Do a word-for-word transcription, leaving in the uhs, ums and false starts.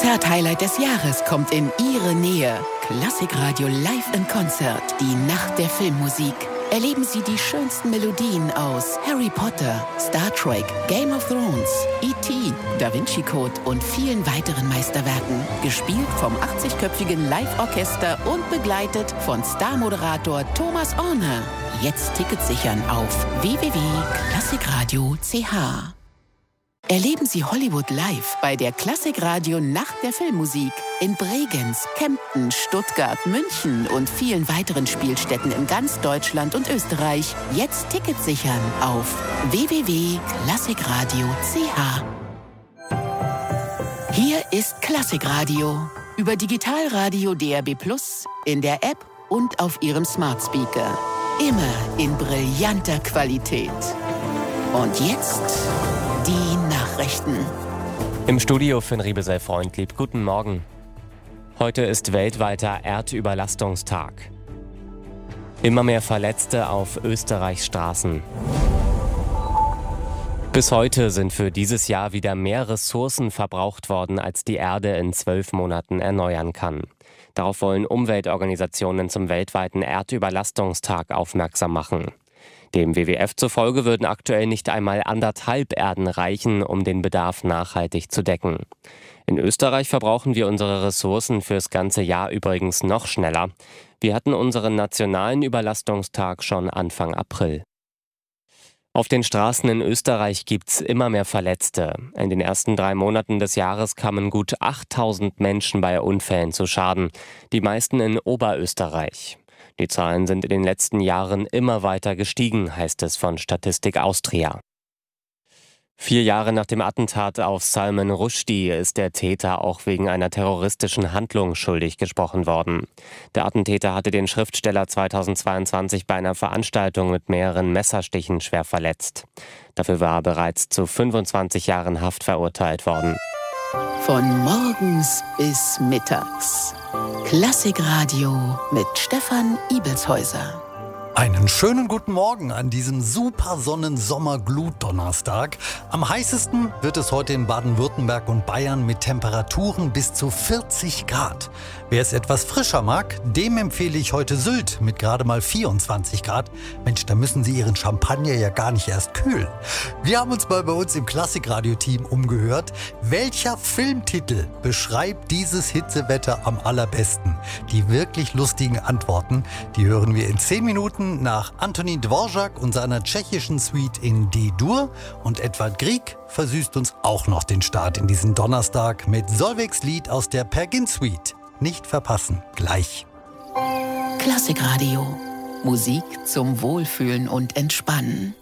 Konzert-Highlight des Jahres kommt in Ihre Nähe. Klassikradio Live in Konzert. Die Nacht der Filmmusik. Erleben Sie die schönsten Melodien aus Harry Potter, Star Trek, Game of Thrones, E T, Da Vinci Code und vielen weiteren Meisterwerken. Gespielt vom achtzigköpfigen Live-Orchester und begleitet von Star-Moderator Thomas Orner. Jetzt Tickets sichern auf w w w punkt klassikradio punkt c h. Erleben Sie Hollywood live bei der Klassikradio Nacht der Filmmusik in Bregenz, Kempten, Stuttgart, München und vielen weiteren Spielstätten in ganz Deutschland und Österreich. Jetzt Tickets sichern auf w w w punkt klassikradio punkt c h. Hier ist Klassikradio über Digitalradio D A B plus, in der App und auf Ihrem Smart Speaker. Immer in brillanter Qualität. Und jetzt die Nachrichten. Im Studio Finn Riebesell-Freundlieb. Guten Morgen. Heute ist weltweiter Erdüberlastungstag. Immer mehr Verletzte auf Österreichs Straßen. Bis heute sind für dieses Jahr wieder mehr Ressourcen verbraucht worden, als die Erde in zwölf Monaten erneuern kann. Darauf wollen Umweltorganisationen zum weltweiten Erdüberlastungstag aufmerksam machen. Dem W W F zufolge würden aktuell nicht einmal anderthalb Erden reichen, um den Bedarf nachhaltig zu decken. In Österreich verbrauchen wir unsere Ressourcen fürs ganze Jahr übrigens noch schneller. Wir hatten unseren nationalen Überlastungstag schon Anfang April. Auf den Straßen in Österreich gibt's immer mehr Verletzte. In den ersten drei Monaten des Jahres kamen gut achttausend Menschen bei Unfällen zu Schaden, die meisten in Oberösterreich. Die Zahlen sind in den letzten Jahren immer weiter gestiegen, heißt es von Statistik Austria. Vier Jahre nach dem Attentat auf Salman Rushdie ist der Täter auch wegen einer terroristischen Handlung schuldig gesprochen worden. Der Attentäter hatte den Schriftsteller zweitausendzweiundzwanzig bei einer Veranstaltung mit mehreren Messerstichen schwer verletzt. Dafür war er bereits zu fünfundzwanzig Jahren Haft verurteilt worden. Von morgens bis mittags. Klassikradio mit Stefan Ibelshäuser. Einen schönen guten Morgen an diesem super Sonnen-Sommer-Glut-Donnerstag. Am heißesten wird es heute in Baden-Württemberg und Bayern mit Temperaturen bis zu vierzig Grad. Wer es etwas frischer mag, dem empfehle ich heute Sylt mit gerade mal vierundzwanzig Grad. Mensch, da müssen Sie Ihren Champagner ja gar nicht erst kühlen. Wir haben uns mal bei uns im Klassikradio-Team umgehört. Welcher Filmtitel beschreibt dieses Hitzewetter am allerbesten? Die wirklich lustigen Antworten, die hören wir in zehn Minuten nach Antonín Dvořák und seiner tschechischen Suite in D-Dur. Und Edvard Grieg versüßt uns auch noch den Start in diesen Donnerstag mit Solveigs Lied aus der Per Gynt Suite. Nicht verpassen, gleich. Klassikradio. Musik zum Wohlfühlen und Entspannen.